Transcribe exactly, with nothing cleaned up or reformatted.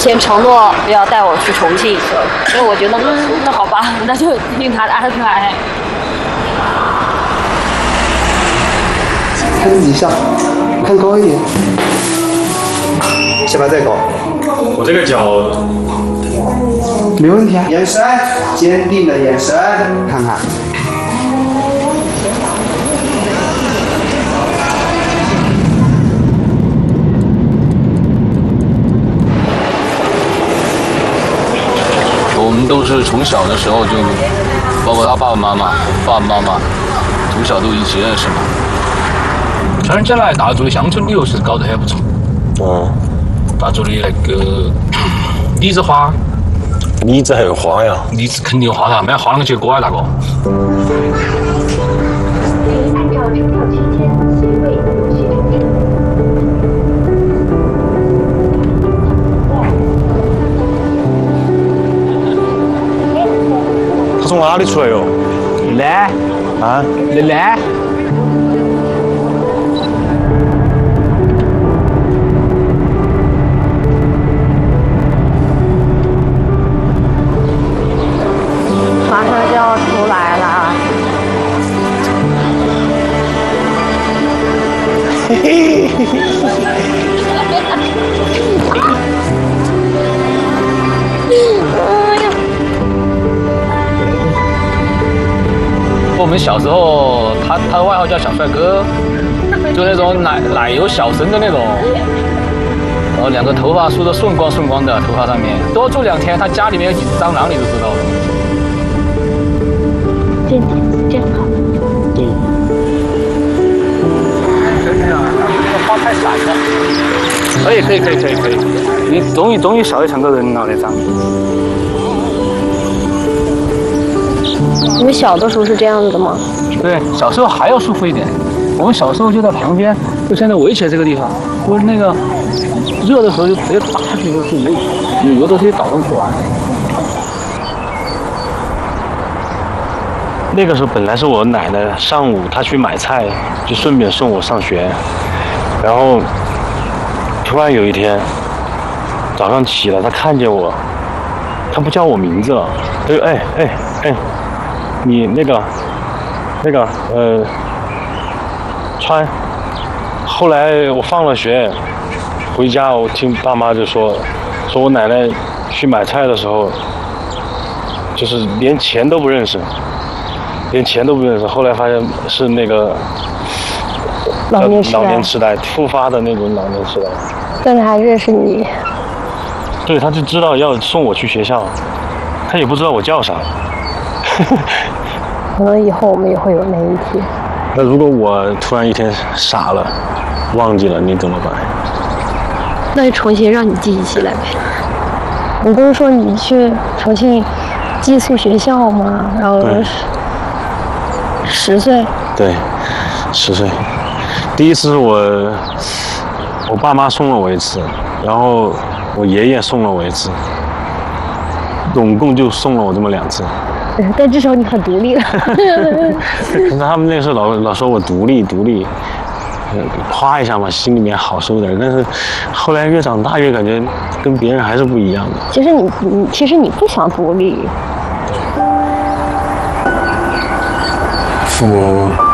前承诺要带我去重庆，所以我觉得嗯，那好吧，那就听他的安排。 看自己笑，看高一点，下巴再高。 我这个脚没问题啊，眼神，坚定的眼神，看看。 我们都是从小的时候就，包括他爸爸妈妈、爸爸妈妈，从小都一起认识嘛。反正将来大竹的乡村旅游是搞得很不错。 嗯， 大竹的那个李子花， 李子还有花呀？ 李子肯定有花噻，没有花那个结果啊，大哥。 按照车票区间席位有序整理。 他从哪里出来哟？ 来啊？ 来来。 马上就要出来了。 嘿嘿嘿嘿。 我们小时候，他他的外号叫小帅哥，就那种奶奶油小生的那种，然后两个头发梳得顺光顺光的，头发上面多住两天，他家里面有几只蟑螂你都知道了。 这点真好。 对。真的呀，这花太闪了。可以可以可以可以可以，你终于终于笑得像个人了那张。 你们小的时候是这样子的吗？ 对，小时候还要舒服一点。我们小时候就在旁边，就现在围起来这个地方，不是那个热的时候就直接打下去就累，有的东西倒动起来。 那个时候本来是我奶奶上午她去买菜，就顺便送我上学，然后突然有一天早上起来，她看见我，她不叫我名字了，她就哎哎哎，你那个那个呃川。后来我放了学回家，我听爸妈就说，说我奶奶去买菜的时候，就是连钱都不认识。连钱都不认识，后来发现是那个老年痴呆， 老年痴呆复发的那种老年痴呆。 但他还认识你。 对，他就知道要送我去学校，他也不知道我叫啥。 可能以后我们也会有那一天。 那如果我突然一天傻了，忘记了，你怎么办？ 那就重新让你记忆起来呗。你不是说你去重庆寄宿学校吗？然后十岁。 对，十岁。第一次是我，我爸妈送了我一次，然后我爷爷送了我一次，总共就送了我这么两次。 但至少你很独立了。 可是他们那时候老老说我独立独立，夸一下嘛，心里面好受点。但是后来越长大越感觉跟别人还是不一样的。 其实你你其实你不想独立。 父母